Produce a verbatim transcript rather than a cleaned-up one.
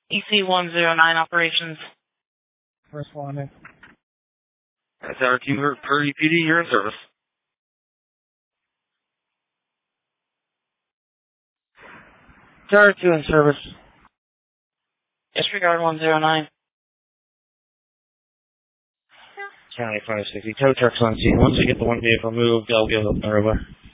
E C one zero nine operations. Responding. That's our team for Purdy P D. You're in service. Tower two in service. Disregard one zero nine. County five sixty. Tow trucks on scene. Once we get the one vehicle moved, I'll be able to open the roadway.